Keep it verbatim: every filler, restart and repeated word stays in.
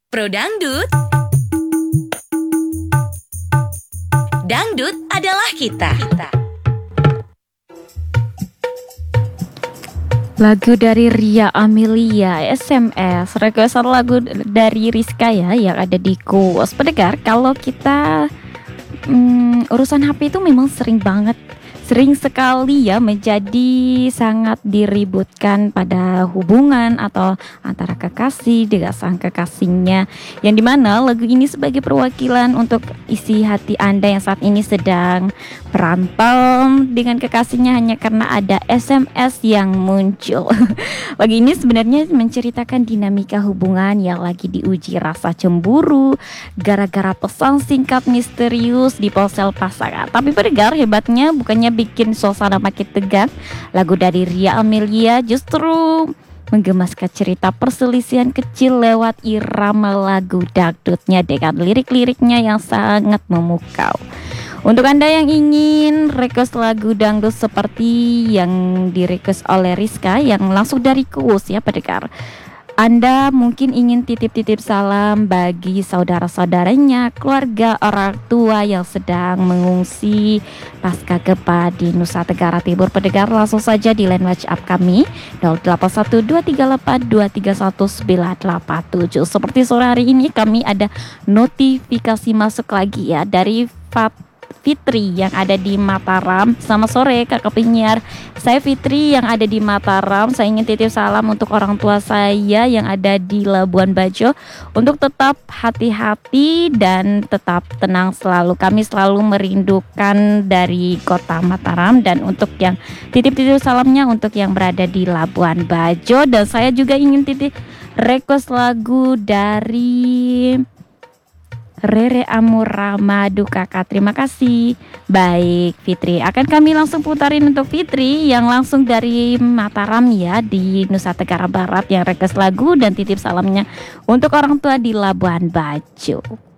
Pro Dangdut. Dangdut adalah kita. Lagu dari Ria Amelia, S M S, requestan lagu dari Rizka ya yang ada di Kuos. Pendengar, kalau kita hmm, urusan H P itu memang sering banget, sering sekali ya menjadi sangat diributkan pada hubungan atau antara kekasih dengan sang kekasihnya, yang dimana lagu ini sebagai perwakilan untuk isi hati Anda yang saat ini sedang berantem dengan kekasihnya hanya karena ada S M S yang muncul. Lagu ini sebenarnya menceritakan dinamika hubungan yang lagi diuji rasa cemburu gara-gara pesan singkat misterius di ponsel pasangan. Tapi pendengar, hebatnya bukannya bikin suasana makin tegang, lagu dari Ria Amelia justru menggemaskan cerita perselisihan kecil lewat irama lagu dangdutnya dengan lirik-liriknya yang sangat memukau. Untuk Anda yang ingin request lagu dangdut seperti yang direquest oleh Rizka yang langsung dari Kuus ya pendengar, Anda mungkin ingin titip-titip salam bagi saudara-saudaranya, keluarga, orang tua yang sedang mengungsi pasca gempa di Nusa Tenggara Timur. Pendengar, langsung saja di line WhatsApp kami nol delapan satu dua tiga delapan dua tiga satu sembilan delapan tujuh. Seperti sore hari ini kami ada notifikasi masuk lagi ya dari Fat Fitri yang ada di Mataram. Selamat sore kakak penyiar, saya Fitri yang ada di Mataram. Saya ingin titip salam untuk orang tua saya yang ada di Labuan Bajo untuk tetap hati-hati dan tetap tenang selalu. Kami selalu merindukan dari kota Mataram. Dan untuk yang titip-titip salamnya untuk yang berada di Labuan Bajo. Dan saya juga ingin titip request lagu dari Rere Amura Madu kakak. Terima kasih. Baik Fitri, akan kami langsung putarin untuk Fitri yang langsung dari Mataram ya di Nusa Tenggara Barat yang request lagu dan titip salamnya untuk orang tua di Labuan Bajo.